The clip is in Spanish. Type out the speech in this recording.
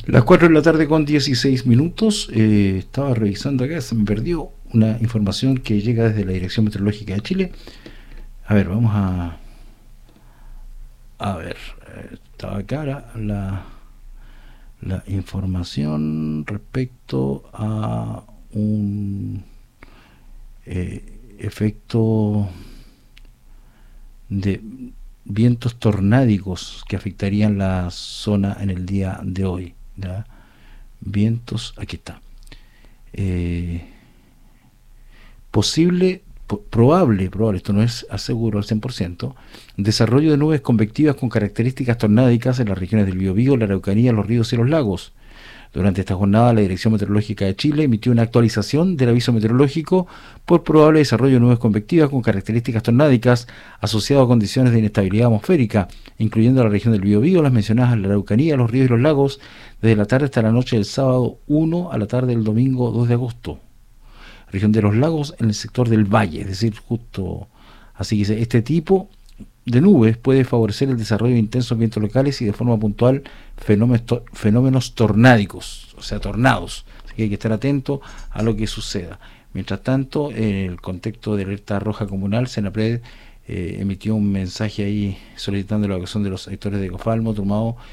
Las 4 de la tarde con 16 minutos. Estaba revisando acá, se me perdió una información que llega desde la Dirección Meteorológica de Chile. A ver, vamos a ver. Estaba acá la información respecto a un efecto de vientos tornádicos que afectarían la zona en el día de hoy, ¿ya? Vientos, aquí está. Posible, probable, esto no es aseguro al 100%, desarrollo de nubes convectivas con características tornádicas en las regiones del Biobío, la Araucanía, los ríos y los lagos. Durante esta jornada, la Dirección Meteorológica de Chile emitió una actualización del aviso meteorológico por probable desarrollo de nubes convectivas con características tornádicas asociado a condiciones de inestabilidad atmosférica, incluyendo la región del Biobío, las mencionadas en la Araucanía, los ríos y los lagos, desde la tarde hasta la noche del sábado 1 a la tarde del domingo 2 de agosto. Región de los lagos en el sector del valle, es decir, justo así que este tipo de nubes puede favorecer el desarrollo de intensos vientos locales y de forma puntual fenómenos tornádicos, o sea, tornados. Así que hay que estar atento a lo que suceda. Mientras tanto, en el contexto de alerta roja comunal, Senapred emitió un mensaje ahí solicitando la evacuación de los sectores de Cofalmo, Trumao